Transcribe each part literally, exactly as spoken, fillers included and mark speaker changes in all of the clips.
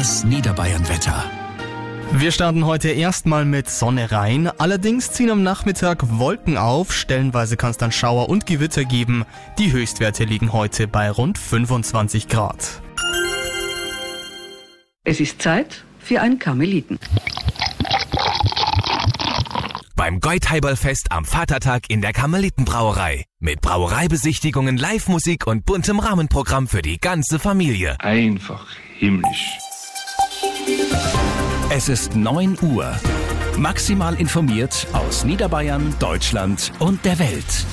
Speaker 1: Das Niederbayern-Wetter.
Speaker 2: Wir starten heute erstmal mit Sonne rein. Allerdings ziehen am Nachmittag Wolken auf. Stellenweise kann es dann Schauer und Gewitter geben. Die Höchstwerte liegen heute bei rund fünfundzwanzig Grad.
Speaker 3: Es ist Zeit für ein Karmeliten.
Speaker 4: Beim Goitheiberlfest am Vatertag in der Karmelitenbrauerei. Mit Brauereibesichtigungen, Live-Musik und buntem Rahmenprogramm für die ganze Familie.
Speaker 5: Einfach himmlisch.
Speaker 1: Es ist neun Uhr. Maximal informiert aus Niederbayern, Deutschland und der Welt.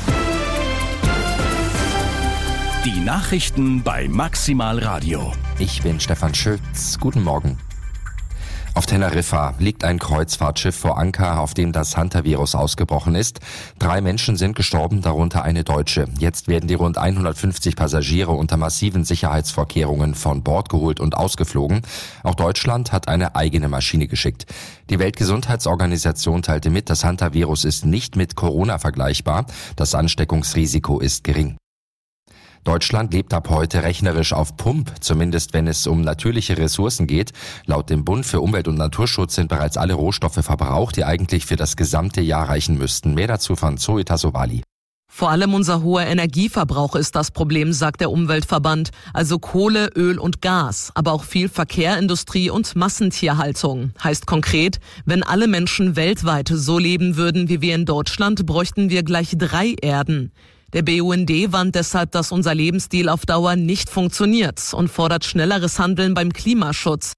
Speaker 1: Die Nachrichten bei Maximal Radio.
Speaker 6: Ich bin Stefan Schütz. Guten Morgen. Auf Teneriffa liegt ein Kreuzfahrtschiff vor Anker, auf dem das Hantavirus ausgebrochen ist. Drei Menschen sind gestorben, darunter eine Deutsche. Jetzt werden die rund hundertfünfzig Passagiere unter massiven Sicherheitsvorkehrungen von Bord geholt und ausgeflogen. Auch Deutschland hat eine eigene Maschine geschickt. Die Weltgesundheitsorganisation teilte mit, das Hantavirus ist nicht mit Corona vergleichbar. Das Ansteckungsrisiko ist gering. Deutschland lebt ab heute rechnerisch auf Pump, zumindest wenn es um natürliche Ressourcen geht. Laut dem Bund für Umwelt und Naturschutz sind bereits alle Rohstoffe verbraucht, die eigentlich für das gesamte Jahr reichen müssten. Mehr dazu von Zoe Tassovali.
Speaker 7: Vor allem unser hoher Energieverbrauch ist das Problem, sagt der Umweltverband. Also Kohle, Öl und Gas, aber auch viel Verkehr, Industrie und Massentierhaltung. Heißt konkret, wenn alle Menschen weltweit so leben würden wie wir in Deutschland, bräuchten wir gleich drei Erden. Der B U N D warnt deshalb, dass unser Lebensstil auf Dauer nicht funktioniert und fordert schnelleres Handeln beim Klimaschutz.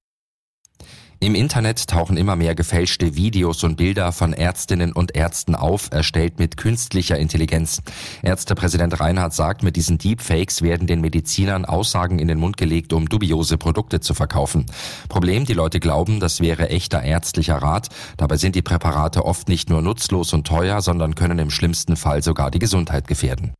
Speaker 6: Im Internet tauchen immer mehr gefälschte Videos und Bilder von Ärztinnen und Ärzten auf, erstellt mit künstlicher Intelligenz. Ärztepräsident Reinhardt sagt, mit diesen Deepfakes werden den Medizinern Aussagen in den Mund gelegt, um dubiose Produkte zu verkaufen. Problem, die Leute glauben, das wäre echter ärztlicher Rat. Dabei sind die Präparate oft nicht nur nutzlos und teuer, sondern können im schlimmsten Fall sogar die Gesundheit gefährden.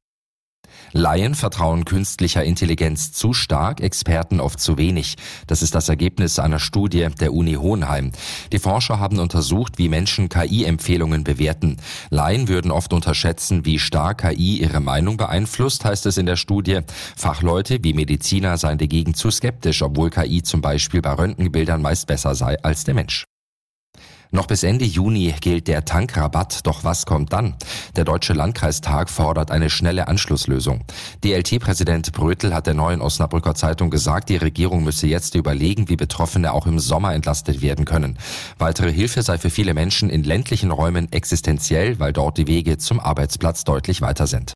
Speaker 6: Laien vertrauen künstlicher Intelligenz zu stark, Experten oft zu wenig. Das ist das Ergebnis einer Studie der Uni Hohenheim. Die Forscher haben untersucht, wie Menschen K I-Empfehlungen bewerten. Laien würden oft unterschätzen, wie stark K I ihre Meinung beeinflusst, heißt es in der Studie. Fachleute wie Mediziner seien dagegen zu skeptisch, obwohl K I zum Beispiel bei Röntgenbildern meist besser sei als der Mensch. Noch bis Ende Juni gilt der Tankrabatt, doch was kommt dann? Der Deutsche Landkreistag fordert eine schnelle Anschlusslösung. D L T-Präsident Brötel hat der Neuen Osnabrücker Zeitung gesagt, die Regierung müsse jetzt überlegen, wie Betroffene auch im Sommer entlastet werden können. Weitere Hilfe sei für viele Menschen in ländlichen Räumen existenziell, weil dort die Wege zum Arbeitsplatz deutlich weiter sind.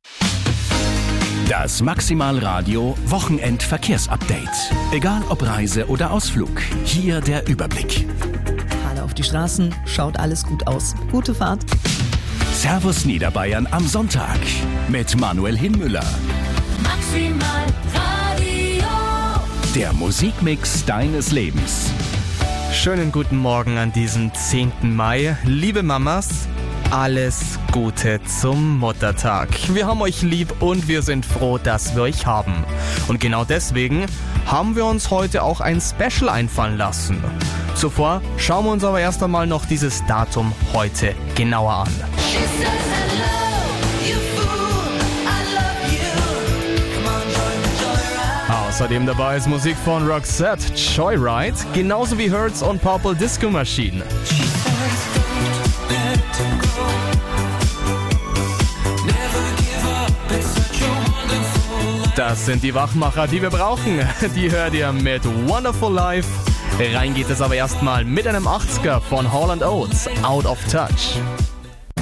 Speaker 1: Das Maximal Radio Wochenendverkehrsupdate. Egal ob Reise oder Ausflug, hier der Überblick.
Speaker 8: Auf die Straßen, schaut alles gut aus. Gute Fahrt.
Speaker 1: Servus Niederbayern am Sonntag mit Manuel Hinmüller.
Speaker 9: Maximal Radio.
Speaker 1: Der Musikmix deines Lebens.
Speaker 2: Schönen guten Morgen an diesem zehnten Mai. Liebe Mamas, alles Gute zum Muttertag. Wir haben euch lieb und wir sind froh, dass wir euch haben. Und genau deswegen haben wir uns heute auch ein Special einfallen lassen. Zuvor schauen wir uns aber erst einmal noch dieses Datum heute genauer an. Außerdem dabei ist Musik von Roxette, Joyride, genauso wie Hertz und Purple Disco Machine. Das sind die Wachmacher, die wir brauchen. Die hört ihr mit Wonderful Life. Rein geht es aber erstmal mit einem achtziger von Hall and Oates, Out of Touch.